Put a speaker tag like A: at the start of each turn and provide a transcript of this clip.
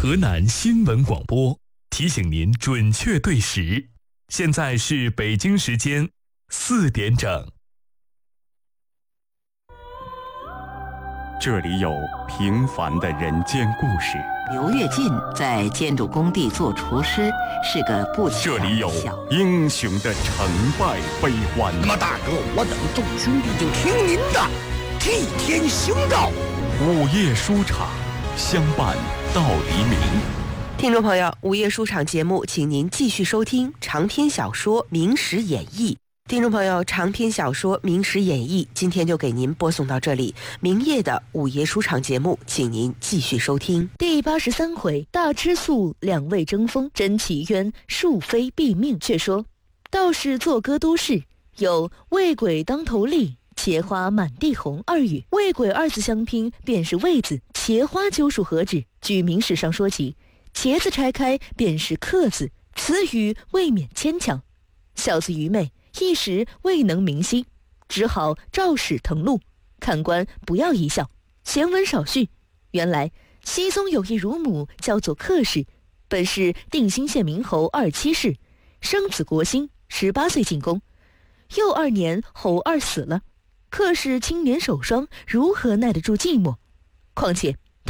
A: 河南新闻广播提醒您准确对时，现在是北京时间4点整。
B: 这里有平凡的人间故事，
C: 刘跃进在建筑工地做厨师，是个不起眼的小。
B: 这里有英雄的成败悲欢。
D: 马大哥，我等众兄弟就听您的，替天行道。
B: 午夜书场，相伴到黎明。
E: 听众朋友，午夜书场节目，请您继续收听长篇小说《明史演义》。听众朋友，长篇小说《明史演义》今天就给您播送到这里。明夜的午夜书场节目，请您继续收听。
F: 第83回，大吃素，两位争锋，真奇冤，庶非毙命。却说道士作歌都市，有魏鬼当头立，茄花满地红二语。魏鬼二字相拼便是魏字，茄花究属何指？据明史上说起，茄子拆开便是克字，此语未免牵强。小子愚昧，一时未能明晰，只好照史誊录，看官不要一笑。闲文少叙，原来熹宗有一乳母叫做克氏，本是定兴县名侯27世，生子国兴，18岁进宫。又2年侯二死了，克氏青年守霜，如何耐得住寂寞？况且